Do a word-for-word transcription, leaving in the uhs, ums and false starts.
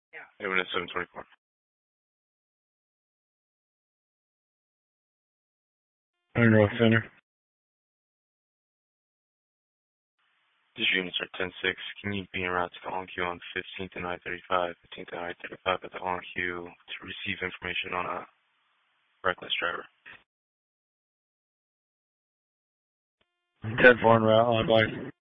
Anyone at seven twenty-four. North Center. This units are ten six. Can you be en route to the on queue on fifteenth and I thirty-five, fifteenth and I thirty-five at the on queue to receive information on a reckless driver? ten four en route, on bike.